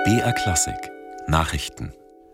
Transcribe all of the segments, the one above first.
BR Klassik Nachrichten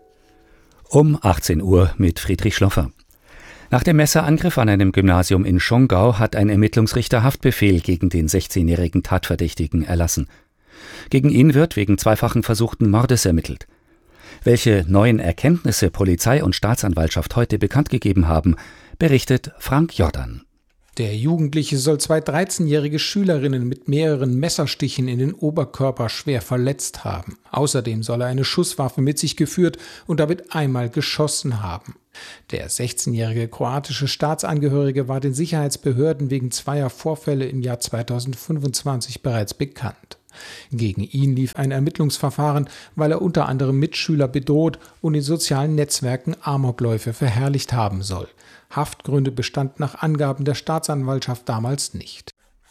Um 18 Uhr mit Friedrich Schloffer. Nach dem Messerangriff an einem Gymnasium in Schongau hat ein Ermittlungsrichter Haftbefehl gegen den 16-jährigen Tatverdächtigen erlassen. Gegen ihn wird wegen zweifachen versuchten Mordes ermittelt. Welche neuen Erkenntnisse Polizei und Staatsanwaltschaft heute bekannt gegeben haben, berichtet Frank Jordan. Der Jugendliche soll 2 13-jährige Schülerinnen mit mehreren Messerstichen in den Oberkörper schwer verletzt haben. Außerdem soll er eine Schusswaffe mit sich geführt und damit einmal geschossen haben. Der 16-jährige kroatische Staatsangehörige war den Sicherheitsbehörden wegen zweier Vorfälle im Jahr 2025 bereits bekannt. Gegen ihn lief ein Ermittlungsverfahren, weil er unter anderem Mitschüler bedroht und in sozialen Netzwerken Amokläufe verherrlicht haben soll. Haftgründe bestanden nach Angaben der Staatsanwaltschaft damals nicht.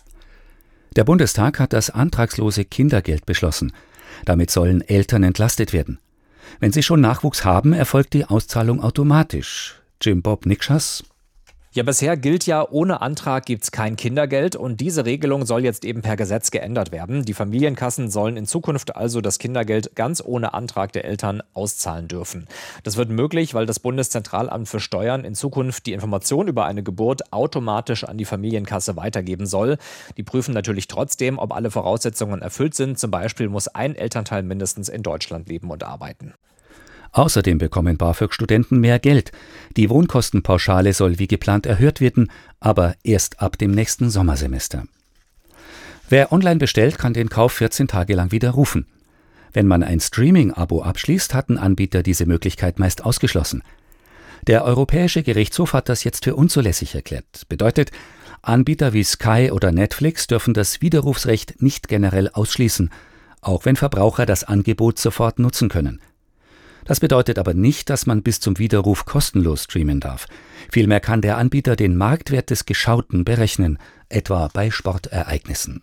Der Bundestag hat das antragslose Kindergeld beschlossen. Damit sollen Eltern entlastet werden. Wenn sie schon Nachwuchs haben, erfolgt die Auszahlung automatisch. Jim Bob Nikschas. Ja, bisher gilt ja, ohne Antrag gibt's kein Kindergeld und diese Regelung soll jetzt eben per Gesetz geändert werden. Die Familienkassen sollen in Zukunft also das Kindergeld ganz ohne Antrag der Eltern auszahlen dürfen. Das wird möglich, weil das Bundeszentralamt für Steuern in Zukunft die Information über eine Geburt automatisch an die Familienkasse weitergeben soll. Die prüfen natürlich trotzdem, ob alle Voraussetzungen erfüllt sind. Zum Beispiel muss ein Elternteil mindestens in Deutschland leben und arbeiten. Außerdem bekommen BAföG-Studenten mehr Geld. Die Wohnkostenpauschale soll wie geplant erhöht werden, aber erst ab dem nächsten Sommersemester. Wer online bestellt, kann den Kauf 14 Tage lang widerrufen. Wenn man ein Streaming-Abo abschließt, hatten Anbieter diese Möglichkeit meist ausgeschlossen. Der Europäische Gerichtshof hat das jetzt für unzulässig erklärt. Bedeutet, Anbieter wie Sky oder Netflix dürfen das Widerrufsrecht nicht generell ausschließen, auch wenn Verbraucher das Angebot sofort nutzen können. Das bedeutet aber nicht, dass man bis zum Widerruf kostenlos streamen darf. Vielmehr kann der Anbieter den Marktwert des Geschauten berechnen, etwa bei Sportereignissen.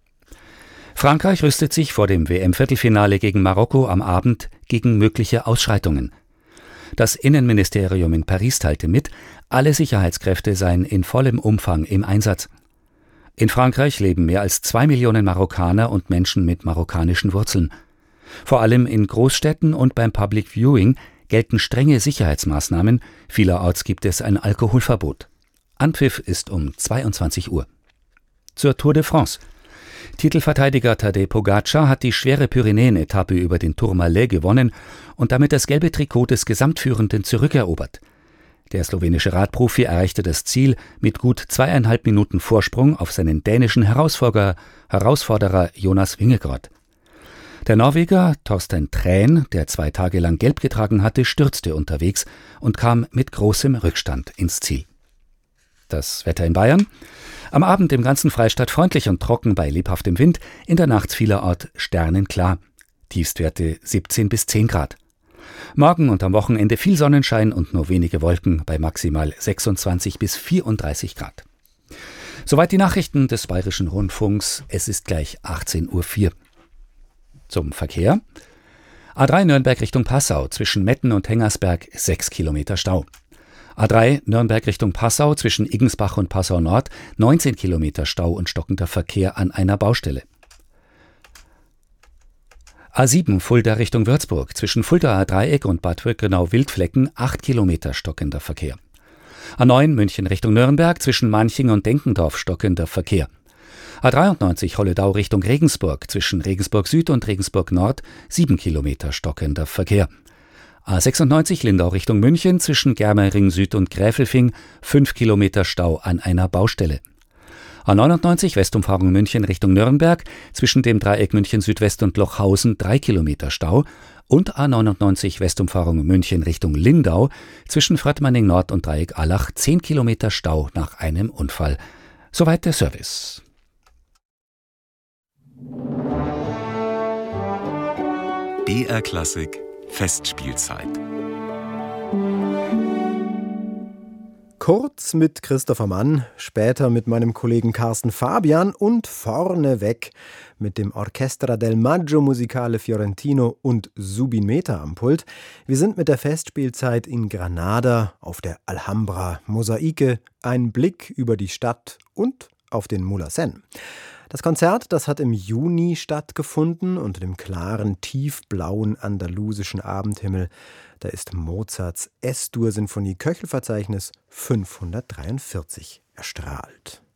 Frankreich rüstet sich vor dem WM-Viertelfinale gegen Marokko am Abend gegen mögliche Ausschreitungen. Das Innenministerium in Paris teilte mit, alle Sicherheitskräfte seien in vollem Umfang im Einsatz. In Frankreich leben mehr als 2 Millionen Marokkaner und Menschen mit marokkanischen Wurzeln. Vor allem in Großstädten und beim Public Viewing gelten strenge Sicherheitsmaßnahmen. Vielerorts gibt es ein Alkoholverbot. Anpfiff ist um 22 Uhr. Zur Tour de France. Titelverteidiger Tadej Pogačar hat die schwere Pyrenäen-Etappe über den Tourmalet gewonnen und damit das gelbe Trikot des Gesamtführenden zurückerobert. Der slowenische Radprofi erreichte das Ziel mit gut 2,5 Minuten Vorsprung auf seinen dänischen Herausforderer Jonas Vingegaard. Der Norweger Torstein Træn, der 2 Tage lang gelb getragen hatte, stürzte unterwegs und kam mit großem Rückstand ins Ziel. Das Wetter in Bayern. Am Abend im ganzen Freistaat freundlich und trocken bei lebhaftem Wind, in der Nacht vielerorts sternenklar. Tiefstwerte 17 bis 10 Grad. Morgen und am Wochenende viel Sonnenschein und nur wenige Wolken bei maximal 26 bis 34 Grad. Soweit die Nachrichten des Bayerischen Rundfunks. Es ist gleich 18:04 Uhr. Zum Verkehr. A3 Nürnberg Richtung Passau, zwischen Metten und Hengersberg 6 Kilometer Stau. A3 Nürnberg Richtung Passau, zwischen Iggensbach und Passau Nord 19 Kilometer Stau und stockender Verkehr an einer Baustelle. A7 Fulda Richtung Würzburg, zwischen Fuldaer Dreieck und Bad Birkenau-Wildflecken 8 Kilometer stockender Verkehr. A9 München Richtung Nürnberg, zwischen Manching und Denkendorf stockender Verkehr. A93 Holledau Richtung Regensburg, zwischen Regensburg Süd und Regensburg Nord 7 Kilometer stockender Verkehr. A96 Lindau Richtung München, zwischen Germering Süd und Gräfelfing 5 Kilometer Stau an einer Baustelle. A99 Westumfahrung München Richtung Nürnberg, zwischen dem Dreieck München Südwest und Lochhausen 3 Kilometer Stau und A99 Westumfahrung München Richtung Lindau, zwischen Fröttmanning Nord und Dreieck Allach 10 Kilometer Stau nach einem Unfall. Soweit der Service. BR Klassik Festspielzeit. Kurz mit Christopher Mann, später mit meinem Kollegen Carsten Fabian und vorneweg mit dem Orchestra del Maggio Musicale Fiorentino und Zubin Mehta am Pult. Wir sind mit der Festspielzeit in Granada auf der Alhambra. Mosaike, ein Blick über die Stadt und auf den Mulhacén. Das Konzert, das hat im Juni stattgefunden unter dem klaren, tiefblauen andalusischen Abendhimmel. Da ist Mozarts S-Dur-Sinfonie Köchelverzeichnis 543 erstrahlt.